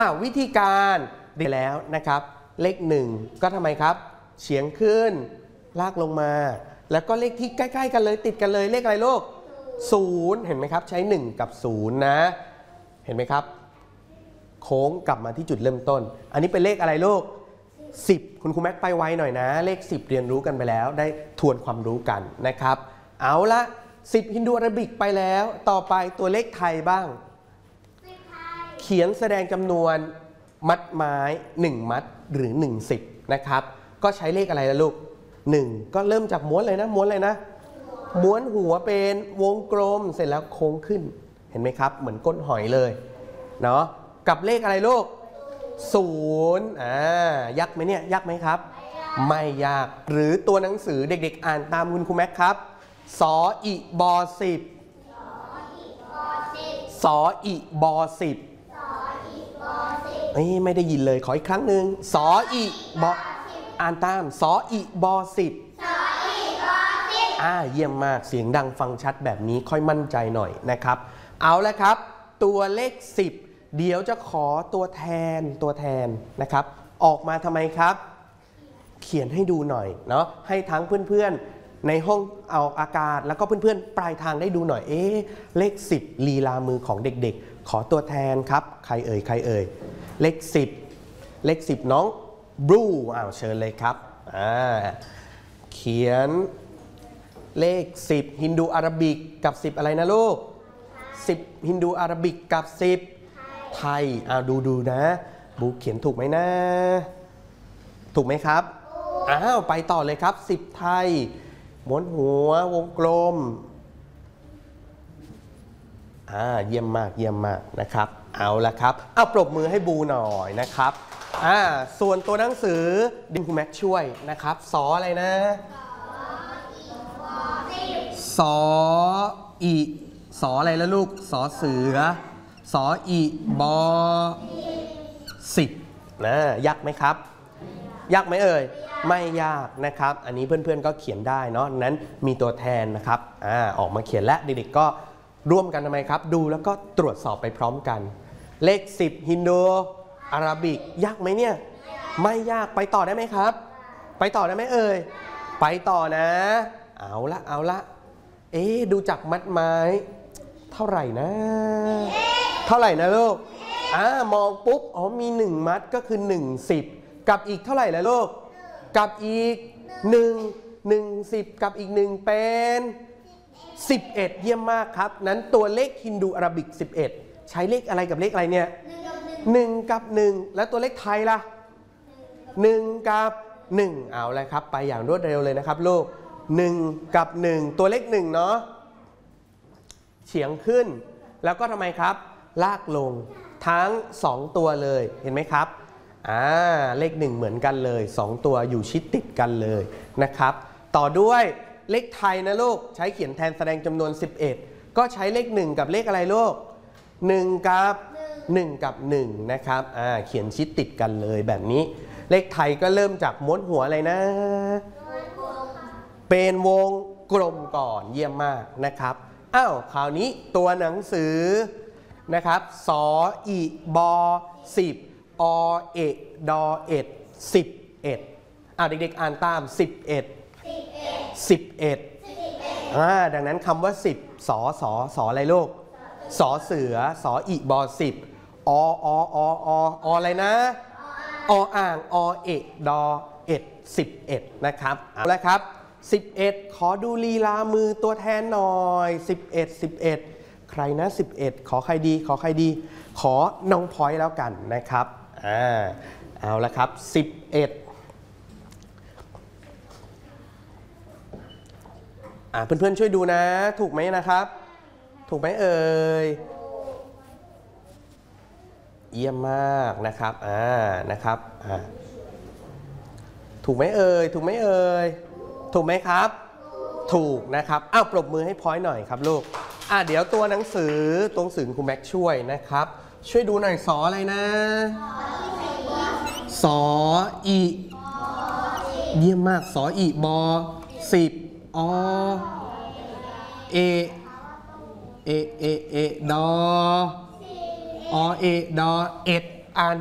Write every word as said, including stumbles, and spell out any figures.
วิธีการดีแล้วนะครับเลขหนึ่งก็ทำไมครับเฉียงขึ้นลากลงมาแล้วก็เลขที่ใกล้ๆกันเลยติดกันเลยเลขอะไรลูกศูนย์เห็นไหมครับใช้หนึ่งกับศูนย์นะเห็นไหมครับโค้งกลับมาที่จุดเริ่มต้นอันนี้เป็นเลขอะไรลูกสิบคุณครูแม็กไปไวหน่อยนะเลขสิบเรียนรู้กันไปแล้วได้ทวนความรู้กันนะครับเอาละสิบฮินดูอาราบิกไปแล้วต่อไปตัวเลขไทยบ้างเขียนแสดงจำนวนมัดไม้หนึ่งมัดหรือหนึ่งสิบนะครับก็ใช้เลขอะไรล่ะลูกหนึ่งก็เริ่มจากม้วนเลยนะม้วนเลยนะม้วนหัวเป็นวงกลมเสร็จแล้วโค้งขึ้นเห็นไหมครับเหมือนก้นหอยเลยเนาะกับเลขอะไรลูกศูนย์อ่ายากไหมเนี่ยยากไหมครับไม่ยากหรือตัวหนังสือเด็กๆอ่านตามคุณครูแม็กครับสออิบอสิบสออิบอสิบไม่ได้ยินเลยขออีกครั้งหนึ่งสออิบออ่านตามสออิบอสิบอ่าเยี่ยมมากเสียงดังฟังชัดแบบนี้ค่อยมั่นใจหน่อยนะครับเอาละครับตัวเลขสิบเดี๋ยวจะขอตัวแทนตัวแทนนะครับออกมาทำไมครับเขียนให้ดูหน่อยเนาะให้ทั้งเพื่อนๆในห้องเอาอากาศแล้วก็เพื่อนๆปลายทางได้ดูหน่อยเอ๊ะเลขสิบลีลามือของเด็กๆขอตัวแทนครับใครเอ่ยใครเอ่ยเลขสิบเลขสิบน้องบลูอ้าวเชิญเลยครับอ่าเขียนเลขสิบฮินดูอาราบิกกับสิบอะไรนะลูกสิบฮินดูอาราบิกกับสิบไทยอ้าวดูดูนะบูเขียนถูกไหมนะถูกไหมครับอ้าวไปต่อเลยครับสิบไทยม้วนหัววงกลมอ่าเยี่ยมมากเยี่ยมมากนะครับเอาละครับเอาปรบมือให้บูหน่อยนะครับอ่าส่วนตัวหนังสือดิมคุณแม็กช่วยนะครับสออะไรนะสออีสออะไรแล้วลูกสอเสือสออีบอสิบนะยากไหมครับยากไหมเอ่ยไม่ยากนะครับอันนี้เพื่อนๆก็เขียนได้เนาะนั้นมีตัวแทนนะครับอ่าออกมาเขียนและเด็กๆก็ร่วมกันทำไมครับดูแล้วก็ตรวจสอบไปพร้อมกันเลขสิบฮินดูอาราบิกยากไหมเนี่ยไม่ยากไปต่อได้ไหมครับไปต่อได้ไหมเอ่ยไปต่อนะเอาละเอาละเอ๊ดูจากมัดไม้เท่าไหร่นะเท่าไหร่นะลูกอ่ามองปุ๊บอ๋อมีหนึ่งมัดก็คือหนึ่งสิบกับอีกเท่าไหร่ละลูกกับอีกหนึ่ง หนึ่งสิบกับอีกหนึ่งเป็นสิบเอ็ดเยี่ยมมากครับนั้นตัวเลขฮินดูอาราบิกสิบเอ็ดใช้เลขอะไรกับเลขอะไรเนี่ยหนึ่งกับหนึ่งแล้วตัวเลขไทยล่ะหนึ่งกับหนึ่งเอาเลยครับไปอย่างรวดเร็วเลยนะครับลูกหนึ่งกับหนึ่งตัวเลขหนึ่งเนาะเฉียงขึ้นแล้วก็ทำไมครับลากลงทั้งสองตัวเลยเห็นไหมครับอ่าเลขหนึ่งเหมือนกันเลยสองตัวอยู่ชิดติดกันเลยนะครับต่อด้วยเลขไทยนะลูกใช้เขียนแทนแสดงจำนวนสิบเอ็ดก็ใช้เลขหนึ่งกับเลขอะไรลูกหนึ่งกับหนึ่งกับหนึ่งนะครับอ่าเขียนชิดติดกันเลยแบบนี้เลขไทยก็เริ่มจากม้วนหัวอะไรนะเป็นวงกลมก่อนเยี่ยมมากนะครับอ้าวคราวนี้ตัวหนังสือนะครับสออีบอสิบอเอกดอเอ็ดสิบเอ็ดอ่าเด็กๆอ่านตามสิบเอ็ดสิบเอ็ดอ่าดังนั้นคำว่าสิบสอสอสออะไรลูกสอเสือสออีบอสิบอออออออะไรนะออ่างอเอกดอเอ็ดสิบเอ็ดนะครับเอาละครับสิบเอ็ดขอดูลีลามือตัวแทนหน่อยสิบเอ็ด สิบเอ็ดใครนะสิบเอ็ดขอใครดีขอใครดีขอน้องพลอยแล้วกันนะครับอ่าเอาละครับสิบเอ็ดอ่าเพื่อนๆช่วยดูนะถูกไหมนะครับถูกไหมเอ่ยเยี่ยมมากนะครับอ่านะครับอ่าถูกไหมเอ่ยถูกไหมเอ่ยถูกไหมครับถูกนะครับอ้าวปรบมือให้พลอยหน่อยครับลูกอ่ะเดี๋ยวตัวหนังสือตัวหนังสือคุณแม็กช่วยนะครับช่วยดูหน่อยสออะไรนะสออีเยี่ยมมากสออีบอสิบอเอเอเอเอดออเอดอเอ็ดอ่าน